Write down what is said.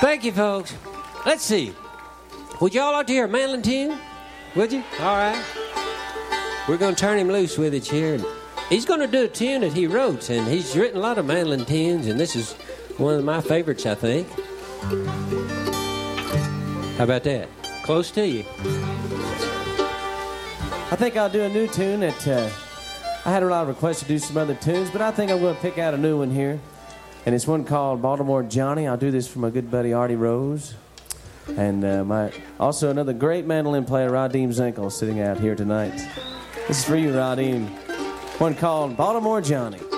Thank you, folks. Let's see. Would y'all like to hear a mandolin tune? Would you? All right. We're going to turn him loose with it here. He's going to do a tune that he wrote, and he's written a lot of mandolin tunes, and this is one of my favorites, I think. How about that? Close to you. I think I'll do a new tune that I had a lot of requests to do some other tunes, but I think I'm going to pick out a new one here. And it's one called Baltimore Johnny. I'll do this for my good buddy Artie Rose. And also another great mandolin player, Radim Zinkel, sitting out here tonight. This is for you, Radim. One called Baltimore Johnny.